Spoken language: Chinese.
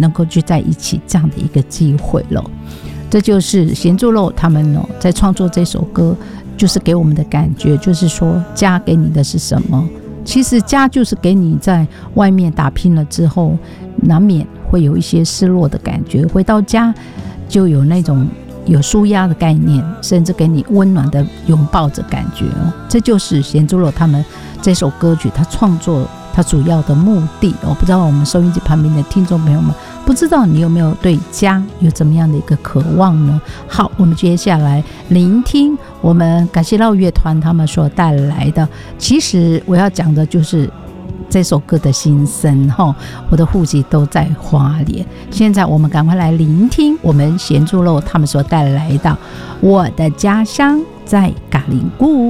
能够聚在一起这样的一个机会了。这就是咸猪肉他们在创作这首歌，就是给我们的感觉，就是说家给你的是什么？其实家就是给你在外面打拼了之后，难免会有一些失落的感觉，回到家就有那种有抒压的概念，甚至给你温暖的拥抱的感觉。这就是咸猪肉他们这首歌曲他创作他主要的目的。我不知道我们收音机旁边的听众朋友们，不知道你有没有对家有怎么样的一个渴望呢？好，我们接下来聆听我们感谢烙乐团他们所带来的。其实我要讲的就是这首歌的心声，我的户籍都在花莲。现在我们赶快来聆听我们咸猪肉他们所带来的《我的家乡在嘎铃固》。